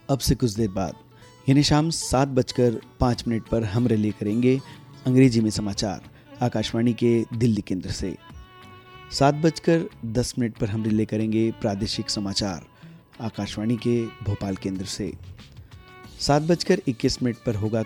अब से कुछ देर बाद यानी शाम 7:05 पर हम रिले करेंगे अंग्रेजी में समाचार आकाशवाणी के दिल्ली केंद्र से। 7:10 पर हम रिले करेंगे प्रादेशिक समाचार आकाशवाणी के भोपाल केंद्र से। 7:21 पर होगा